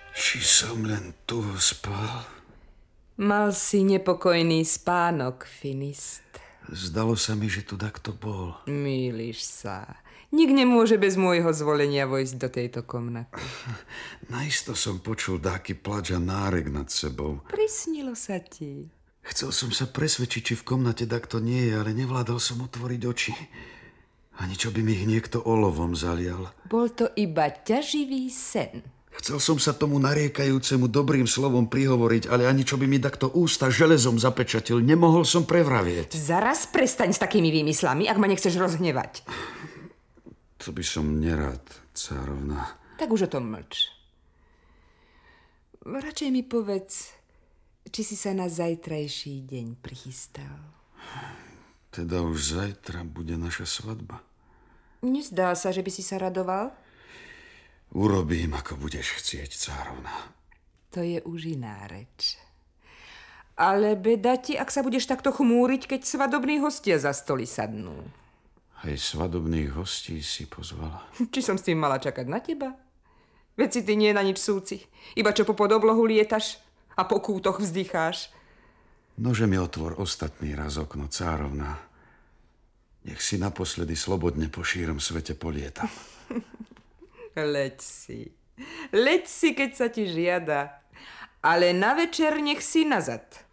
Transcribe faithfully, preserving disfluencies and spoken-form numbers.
Či som len tu spal? Mal si nepokojný spánok, Finist. Zdalo sa mi, že tu takto bol. Mýliš sa. Nik nemôže bez môjho zvolenia vojsť do tejto komnaty. Najisto som počul dáky plač a nárek nad sebou. Prisnilo sa ti. Chcel som sa presvedčiť, či v komnate takto nie je, ale nevládal som otvoriť oči. Ani čo by mi ich niekto olovom zalial. Bol to iba ťaživý sen. Chcel som sa tomu nariekajúcemu dobrým slovom prihovoriť, ale ani čo by mi takto ústa železom zapečatil, nemohol som prevravieť. Zaraz prestaň s takými výmyslami, ak ma nechceš rozhnevať. To by som nerád, cárovna. Tak už o tom mlč. Radšej mi povedz, či si sa na zajtrajší deň prichystal. Teda už zajtra bude naša svadba. Nezdá sa, že by si sa radoval? Urobím, ako budeš chcieť, cárovna. To je už iná reč. Ale beda ti, ak sa budeš takto chmúriť, keď svadobní hostia za stoly sadnú. Aj svadobných hostí si pozvala. Či som s tým mala čakať na teba? Veď si ty nie na nič súci. Iba čo po podoblohu lietaš a po kútoch vzdycháš. Nože mi otvor ostatný raz okno, cárovna. Nech si naposledy slobodne po šírom svete polietam. Leď si. Leď si, keď sa ti žiada. Ale na večer nech si nazad.